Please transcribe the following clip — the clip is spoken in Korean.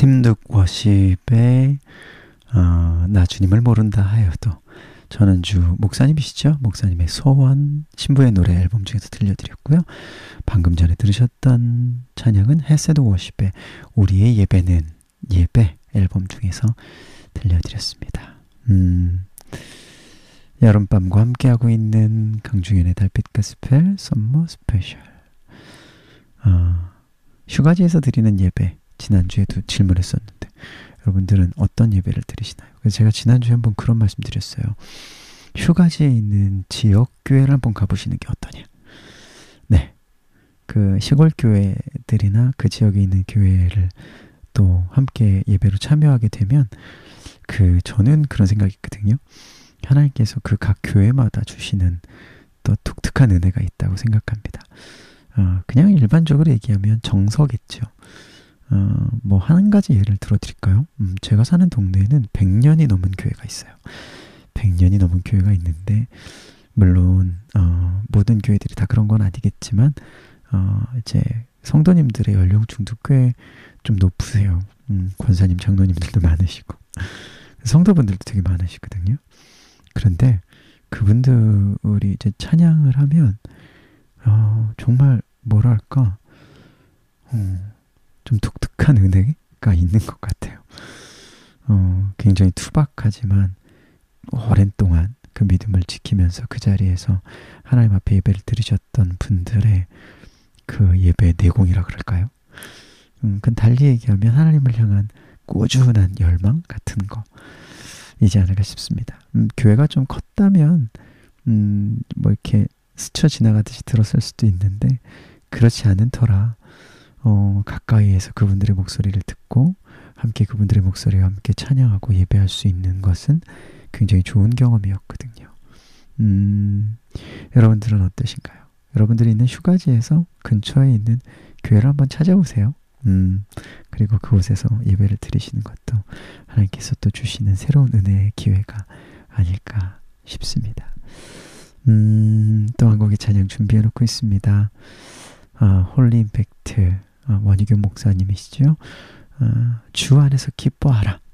팀득 워십의 나 주님을 모른다 하여도. 전원주 목사님이시죠? 목사님의 소원 신부의 노래 앨범 중에서 들려드렸고요. 방금 전에 들으셨던 찬양은 헤세드 워십의 우리의 예배는 예배 앨범 중에서 들려드렸습니다. 여름밤과 함께하고 있는 강중현의 달빛 가스펠 썸머 스페셜. 휴가지에서 드리는 예배, 지난주에도 질문했었는데 여러분들은 어떤 예배를 드리시나요? 그래서 제가 지난주에 한번 그런 말씀 드렸어요. 휴가지에 있는 지역교회를 한번 가보시는 게 어떠냐. 네, 그 시골 교회들이나 그 지역에 있는 교회를 또 함께 예배로 참여하게 되면 저는 그런 생각이 있거든요. 하나님께서 그 각 교회마다 주시는 또 독특한 은혜가 있다고 생각합니다. 그냥 일반적으로 얘기하면 정서겠죠. 뭐 한 가지 예를 들어드릴까요? 제가 사는 동네에는 100년이 넘은 교회가 있어요. 100년이 넘은 교회가 있는데 물론 모든 교회들이 다 그런 건 아니겠지만 이제 성도님들의 연령층도 꽤 좀 높으세요. 권사님, 장로님들도 많으시고 성도분들도 되게 많으시거든요. 그런데 그분들이 이제 찬양을 하면 정말 뭐랄까 좀 독특한 은혜가 있는 것 같아요. 굉장히 투박하지만 오랜 동안 그 믿음을 지키면서 그 자리에서 하나님 앞에 예배를 드리셨던 분들의 그 예배의 내공이라 그럴까요? 그건 달리 얘기하면 하나님을 향한 꾸준한 열망 같은 거이지 않을까 싶습니다. 교회가 좀 컸다면 뭐 이렇게 스쳐 지나가듯이 들었을 수도 있는데 그렇지 않은 터라 가까이에서 그분들의 목소리를 듣고 함께 그분들의 목소리와 함께 찬양하고 예배할 수 있는 것은 굉장히 좋은 경험이었거든요. 여러분들은 어떠신가요? 여러분들이 있는 휴가지에서 근처에 있는 교회를 한번 찾아오세요. 그리고 그곳에서 예배를 드리시는 것도 하나님께서 또 주시는 새로운 은혜의 기회가 아닐까 싶습니다. 또 한 곡의 찬양 준비해 놓고 있습니다. 홀리 임팩트 원희교 목사님이시죠. 주 안에서 기뻐하라.